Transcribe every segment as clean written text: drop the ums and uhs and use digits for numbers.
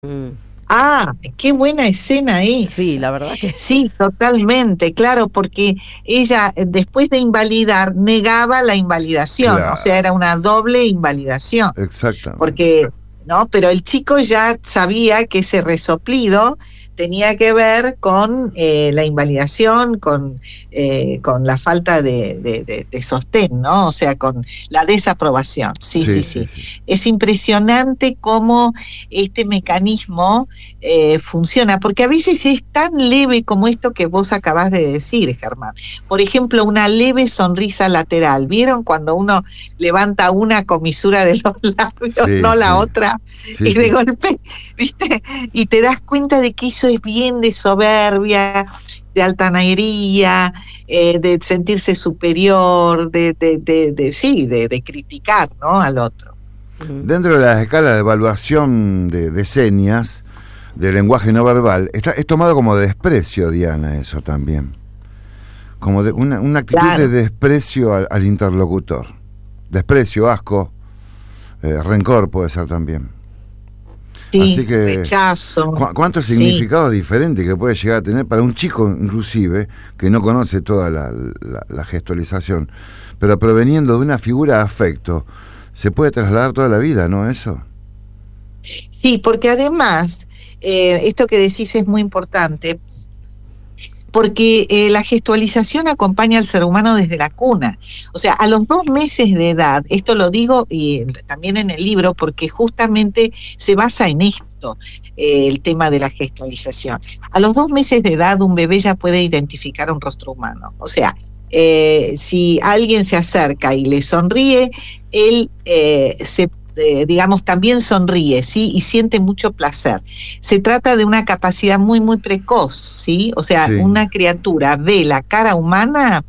Mm. Ah, qué buena escena Sí, esa. la verdad que Sí, totalmente, claro, porque ella después de invalidar negaba la invalidación, o sea, Claro, era una doble invalidación, exactamente. porque, ¿no? Pero el chico ya sabía que ese resoplido tenía que ver con la invalidación, con la falta de sostén, ¿no? O sea, con la desaprobación. Sí, sí, Sí, sí, sí. sí. Es impresionante cómo este mecanismo funciona, porque a veces es tan leve como esto que vos acabás de decir, Germán. Por ejemplo, una leve sonrisa lateral. ¿Vieron cuando uno levanta una comisura de los labios, Sí, no la sí. otra, Sí, y de sí. golpe, ¿viste? Y te das cuenta de que eso es bien de soberbia, de altanería, de sentirse superior, sí, de criticar, ¿no? Al otro. mm, Dentro de las escalas de evaluación de señas, de lenguaje no verbal, es tomado como desprecio, Diana, eso también. Como una actitud de Claro, desprecio al interlocutor. Desprecio, asco, rencor puede ser también. Así sí, que, rechazo, ¿cuántos sí. significados diferentes que puede llegar a tener para un chico, inclusive, que no conoce toda la gestualización, pero proveniendo de una figura de afecto, se puede trasladar toda la vida, ¿no? Eso. Sí, porque además, esto que decís es muy importante, porque la gestualización acompaña al ser humano desde la cuna. O sea, a los 2 meses de edad, esto lo digo y también en el libro, porque justamente se basa en esto, el tema de la gestualización. A los 2 meses de edad, un bebé ya puede identificar un rostro humano. O sea, si alguien se acerca y le sonríe, él digamos, también sonríe, ¿sí? Y siente mucho placer. Se trata de una capacidad muy, muy precoz, ¿sí? O sea, Sí. una criatura ve la cara humana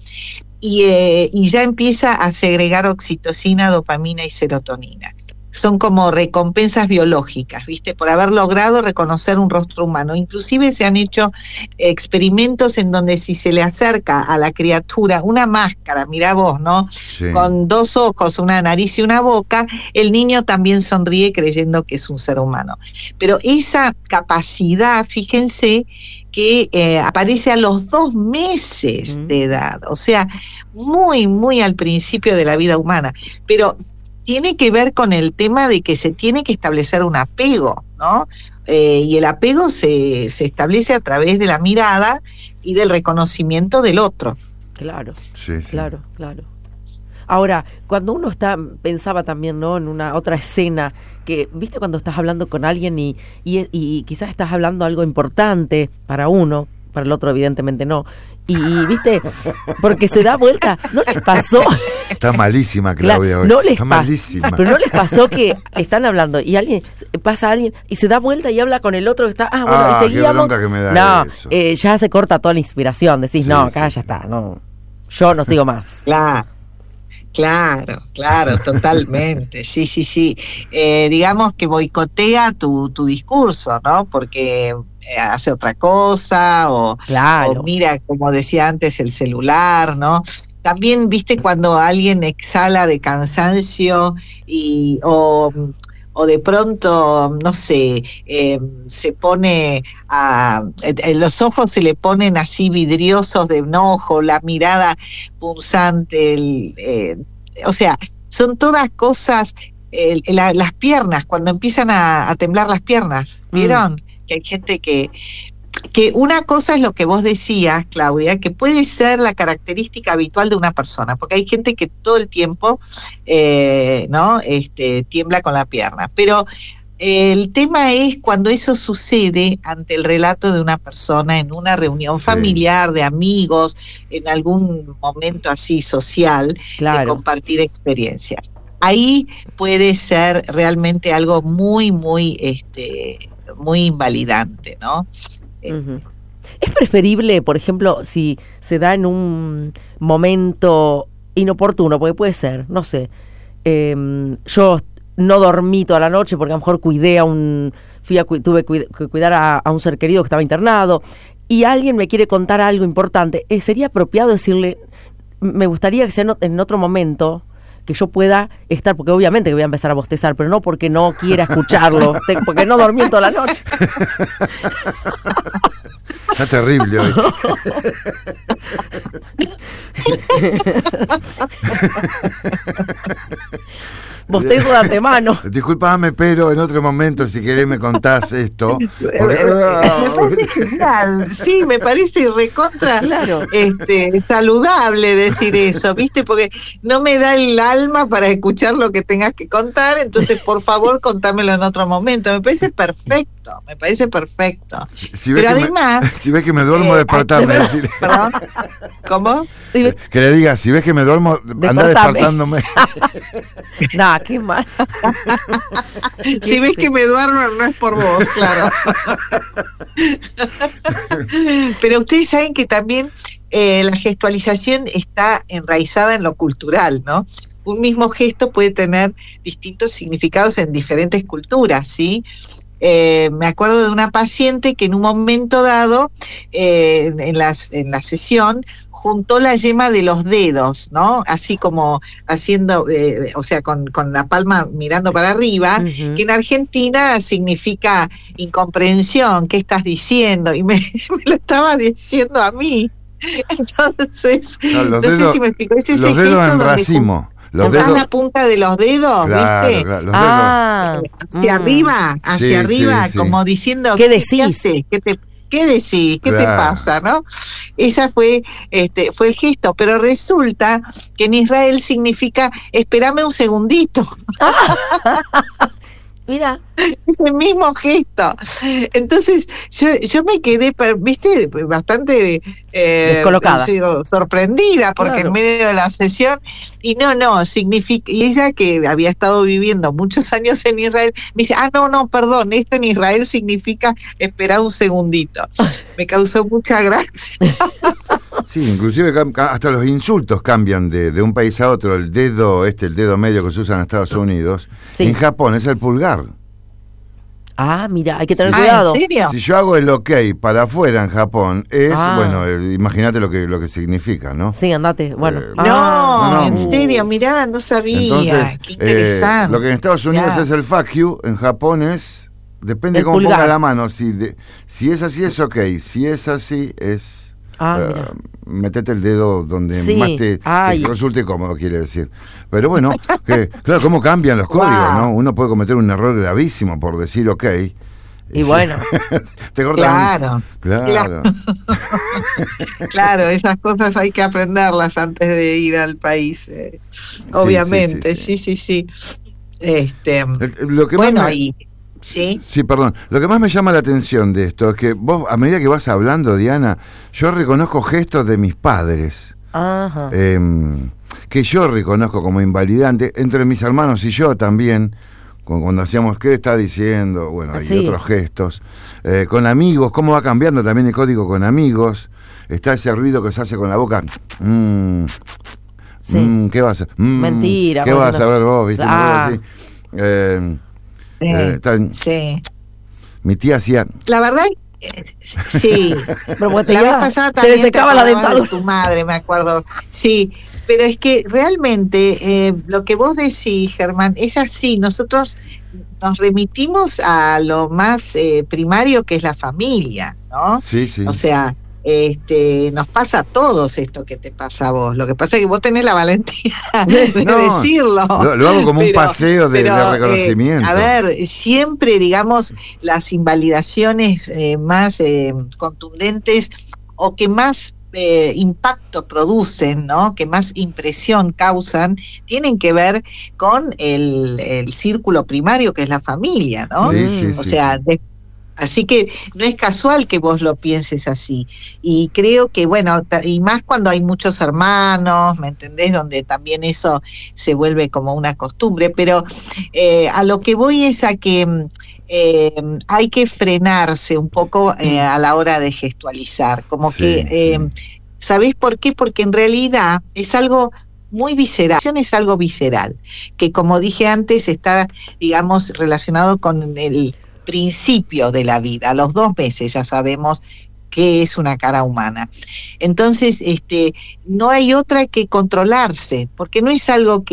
y ya empieza a segregar oxitocina, dopamina y serotonina. Son como recompensas biológicas, ¿viste? Por haber logrado reconocer un rostro humano. Inclusive se han hecho experimentos en donde si se le acerca a la criatura una máscara, mirá vos, ¿no? Sí. Con 2 ojos, una nariz y una boca, el niño también sonríe creyendo que es un ser humano. Pero esa capacidad, fíjense, que aparece a los 2 meses mm. de edad, o sea, muy, muy al principio de la vida humana. Pero tiene que ver con el tema de que se tiene que establecer un apego, ¿no? Y el apego se establece a través de la mirada y del reconocimiento del otro. Claro, Sí, sí. claro, claro. Ahora, cuando uno pensaba también, ¿no? En una otra escena, que, ¿viste cuando estás hablando con alguien y quizás estás hablando algo importante para uno, para el otro evidentemente no, y ¿viste? Porque se da vuelta, ¿no les pasó? Está malísima Claudia hoy. No les Está malísima. pero no les pasó que están hablando y pasa alguien y se da vuelta y habla con el otro que está, bueno, y Qué seguíamos. bronca que me da No, eso. ya se corta toda la inspiración, decís, Sí, no, acá sí, ya sí. está, no, yo no sigo más. Claro. Claro, totalmente. Sí, sí, sí. Digamos que boicotea tu discurso, ¿no? Porque hace otra cosa o Claro. mira, como decía antes, el celular, ¿no? También, viste, cuando alguien exhala de cansancio o de pronto, no sé, se pone los ojos se le ponen así vidriosos de enojo, la mirada punzante, o sea, son todas cosas, las piernas, cuando empiezan a temblar las piernas, ¿vieron? Que hay gente que una cosa es lo que vos decías, Claudia, que puede ser la característica habitual de una persona, porque hay gente que todo el tiempo, ¿no? Tiembla con la pierna, pero el tema es cuando eso sucede ante el relato de una persona en una reunión Sí. familiar, de amigos, en algún momento así social, de Claro. compartir experiencias. Ahí puede ser realmente algo muy, muy, muy invalidante, ¿no? Ujú. Es preferible, por ejemplo, si se da en un momento inoportuno, porque puede ser, no sé, yo no dormí toda la noche porque a lo mejor tuve que cuidar a un ser querido que estaba internado y alguien me quiere contar algo importante, sería apropiado decirle, me gustaría que sea en otro momento, que yo pueda estar, porque obviamente que voy a empezar a bostezar, pero no porque no quiera escucharlo, porque no dormí toda la noche. Está terrible hoy. Bostezo de antemano. Disculpame, pero en otro momento, si querés, me contás esto. Porque... Me parece genial. Sí, me parece recontra Claro. saludable decir eso, ¿viste? Porque no me da el alma para escuchar lo que tengas que contar, entonces por favor contámelo en otro momento. Me parece perfecto, me parece perfecto. Si Pero además... si ves que me duermo, despertarme. Decir. ¿Perdón? ¿Cómo? Sí, Que le digas, si ves que me duermo, anda despertándome. nah, qué mal. Si ves que me duermo, no es por vos, claro. Pero ustedes saben que también la gestualización está enraizada en lo cultural, ¿no? Un mismo gesto puede tener distintos significados en diferentes culturas, ¿sí? Me acuerdo de una paciente que en un momento dado, en la sesión, juntó la yema de los dedos, ¿no? Así como haciendo, o sea, con la palma mirando para arriba, Uh-huh. que en Argentina significa incomprensión, ¿qué estás diciendo? Y me lo estaba diciendo a mí. Entonces, No sé si me explico. Es ese los dedos gesto en donde racimo. Los juntás dedos, la punta de los dedos, claro, ¿viste? claro, los Hacia arriba, Sí, arriba, sí. como diciendo, ¿Qué decís? haces? ¿Qué decís? ¿Qué te Claro. pasa? ¿No? Esa fue el gesto, pero resulta que en Israel significa espérame un segundito. Mira. Ese mismo gesto. Entonces, yo me quedé, viste, bastante descolocada, sorprendida, porque claro. en medio de la sesión, y no, significa, y ella que había estado viviendo muchos años en Israel, me dice, no, perdón, esto en Israel significa esperar un segundito. Me causó mucha gracia. Sí, inclusive hasta los insultos cambian de un país a otro. El dedo medio que se usa en Estados Unidos, Sí. en Japón es el pulgar. Ah, mira, hay que tener Sí. cuidado. ¿En serio? Si yo hago el ok para afuera en Japón, es, Ah. bueno, imagínate lo que significa, ¿no? Sí, andate. Bueno. No, no. en serio, mirá, no sabía. Entonces, Qué interesante. lo que en Estados Unidos Ya. es el fuck you, en Japón es, depende El de cómo pulgar. ponga la mano. Si es así, es ok. Si es así, es... Mira. metete el dedo donde Sí. más te Ay. resulte cómodo, quiere decir. Pero bueno, claro, cómo cambian los códigos, Wow. ¿no? Uno puede cometer un error gravísimo por decir ok. Y bueno. Te cortan. Claro. Claro. Claro, esas cosas hay que aprenderlas antes de ir al país, obviamente, sí. Lo que más Bueno, me- y sí, Sí, perdón. Lo que más me llama la atención de esto es que vos, a medida que vas hablando, Diana, yo reconozco gestos de mis padres, Ajá. que yo reconozco como invalidante, entre mis hermanos y yo también, cuando hacíamos, ¿qué está diciendo? Bueno, Sí. y otros gestos. Con amigos, cómo va cambiando también el código con amigos. Está ese ruido que se hace con la boca. Sí. ¿Qué vas a hacer? Mentira, ¿Qué bueno, vas a no. ver vos? ¿Viste? Una cosa Ah. así. sí. Mi tía hacía... La verdad, sí. Pero porque La tenía- vez pasada se también le secaba te la acordabas dentadura. de tu madre, me acuerdo. Sí, pero es que realmente lo que vos decís, Germán, es así. Nosotros nos remitimos a lo más primario, que es la familia, ¿no? Sí, sí. O sea, nos pasa a todos esto que te pasa a vos. Lo que pasa es que vos tenés la valentía de No, decirlo. Lo hago como un Pero- paseo de pero, reconocimiento. a ver, siempre, digamos, las invalidaciones más contundentes o que más impacto producen, ¿no? Que más impresión causan, tienen que ver con el círculo primario, que es la familia, ¿no? Sí, sí, O sí, sea, sí. así que no es casual que vos lo pienses así. Y creo que, bueno, y más cuando hay muchos hermanos, ¿me entendés? Donde también eso se vuelve como una costumbre. Pero a lo que voy es a que hay que frenarse un poco a la hora de gestualizar. Como Sí, que, sí. ¿sabés por qué? Porque en realidad es algo muy visceral, es algo visceral, que como dije antes está, digamos, relacionado con el principio de la vida. A los 2 meses ya sabemos qué es una cara humana. Entonces, no hay otra que controlarse, porque no es algo que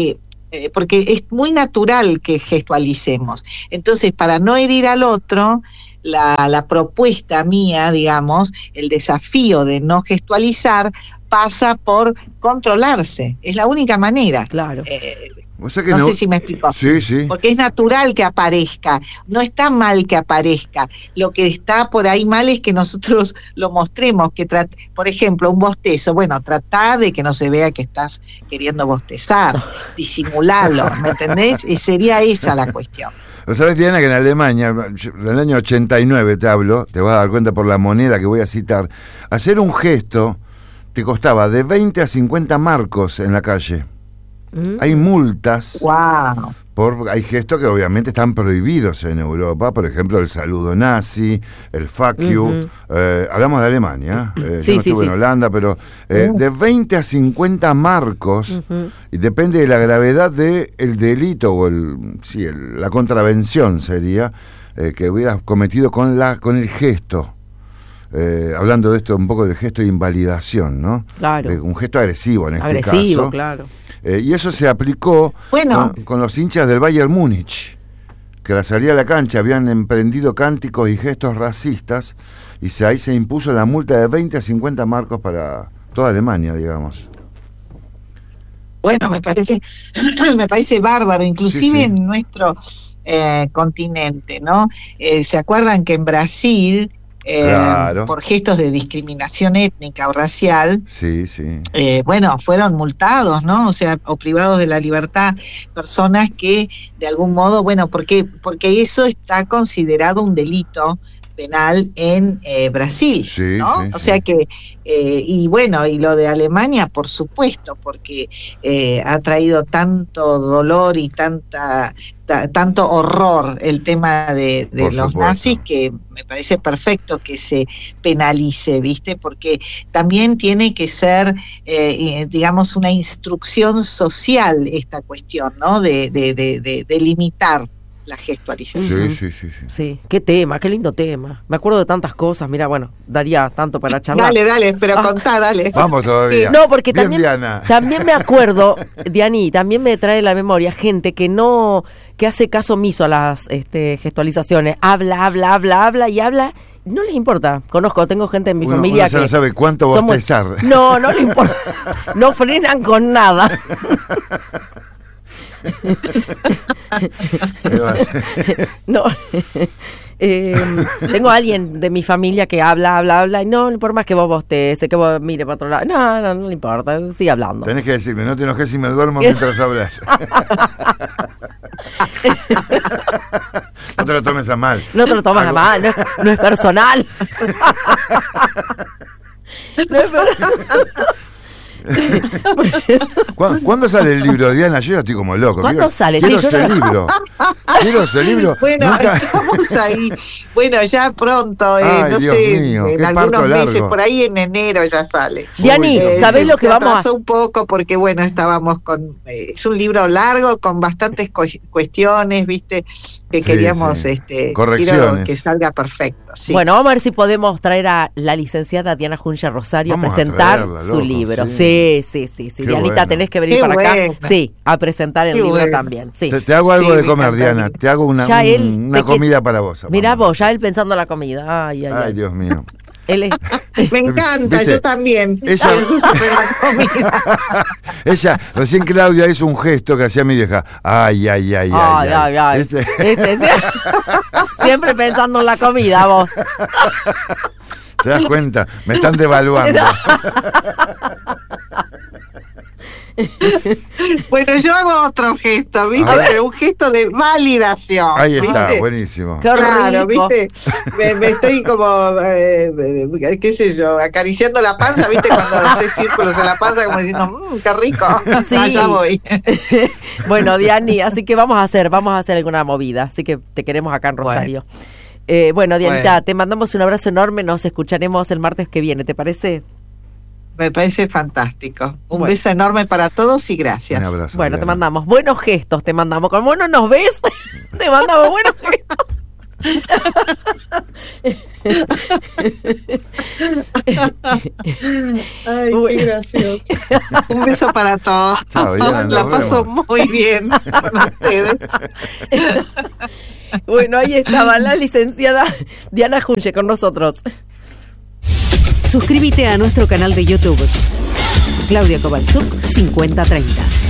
porque es muy natural que gestualicemos. Entonces, para no herir al otro, la propuesta mía, digamos, el desafío de no gestualizar pasa por controlarse. Es la única manera. Claro. O sea que no sé si me explico. Sí, sí. Porque es natural que aparezca, no está mal que aparezca. Lo que está por ahí mal es que nosotros lo mostremos, por ejemplo, un bostezo. Bueno, trata de que no se vea que estás queriendo bostezar, disimularlo, ¿me entendés? Y sería esa la cuestión. ¿Sabes, Diana, que en Alemania, en el año 89 te hablo, te vas a dar cuenta por la moneda que voy a citar, hacer un gesto te costaba de 20 a 50 marcos en la calle. Hay multas. Wow. Hay gestos que obviamente están prohibidos en Europa, por ejemplo el saludo nazi, el fuck you. Hablamos de Alemania, yo no estuve en Holanda, pero de 20 a 50 marcos, y depende de la gravedad del delito o la contravención sería que hubieras cometido con el gesto. Hablando de esto, un poco del gesto de invalidación, ¿no? Claro. Un gesto agresivo en este caso. Agresivo, claro. Y eso se aplicó con los hinchas del Bayern Múnich, que a la salida de la cancha habían emprendido cánticos y gestos racistas, y ahí se impuso la multa de 20 a 50 marcos para toda Alemania, digamos. Bueno, me parece bárbaro, inclusive en nuestro continente, ¿no? ¿Se acuerdan que en Brasil... Claro. Por gestos de discriminación étnica o racial, fueron multados, ¿no? O sea, o privados de la libertad, personas que de algún modo, porque eso está considerado un delito penal en Brasil, ¿no? O sea que, y lo de Alemania, por supuesto, porque ha traído tanto dolor y tanto horror el tema de los nazis, que me parece perfecto que se penalice, ¿viste? Porque también tiene que ser, digamos, una instrucción social esta cuestión, ¿no? De limitar la gestualización. Sí, qué tema, qué lindo tema. Me acuerdo de tantas cosas, mira, daría tanto para charlar. Dale, pero contá, dale. Vamos todavía. No, porque bien, también me acuerdo, Diani, también me trae la memoria gente que hace caso omiso a las gestualizaciones. Habla y habla. No les importa. Tengo gente en mi familia que no sabe cuánto bostezar. No le importa. No frenan con nada. No. Tengo a alguien de mi familia que habla y no por más que vos bosteces, que vos mire para otro lado, no le importa, sigue hablando. Tenés que decirme, no te enojes si me duermo mientras hablas. No te lo tomes a mal. No te lo tomes a mal, no es personal. No es personal. ¿Cuándo sale el libro, Diana? Yo ya estoy como loco. ¿Cuándo sale? Quiero ese libro. Bueno, estamos ahí. Bueno, ya pronto, Ay, no Dios sé, mío, en algunos meses, por ahí en enero ya sale. Diani, ¿sabés lo que vamos a...? Se atrasó un poco porque, estábamos con... es un libro largo con bastantes cuestiones, ¿viste? Que queríamos correcciones. Que salga perfecto. Sí. Bueno, vamos a ver si podemos traer a la licenciada Diana Junge Rosario a presentar su libro. Sí. Dianita, bueno. Tenés que venir para acá. Sí, a presentar el libro también. Sí. Te hago algo de comer, Diana. Te hago una comida para vos. Mirá vos, ya él pensando en la comida. Ay, Dios mío. Me encanta, ¿viste? Yo también. Ella, recién Claudia hizo un gesto que hacía mi vieja. Ay. Siempre pensando en la comida, vos. ¿Te das cuenta? Me están devaluando. Bueno, yo hago otro gesto, ¿viste? Pero un gesto de validación. Ahí está, ¿viste? Buenísimo. Claro, ¿viste? Me estoy como, qué sé yo, acariciando la panza, ¿viste? Cuando haces círculos en la panza, como diciendo, qué rico. Sí. Allá voy. Bueno, Diani, así que vamos a hacer alguna movida. Así que te queremos acá en Rosario. Bueno, Dianita, te mandamos un abrazo enorme. Nos escucharemos el martes que viene, ¿te parece? Me parece fantástico. Un beso enorme para todos y gracias. Un abrazo, bueno, Diana. te mandamos buenos gestos, como no nos ves, te mandamos buenos gestos. Ay, qué gracioso. Un beso para todos. Chao, Diana, la nos paso vemos. muy bien con ustedes. Bueno, ahí estaba la licenciada Diana Junge con nosotros. Suscríbete a nuestro canal de YouTube. Claudia Kowalczuk 5030.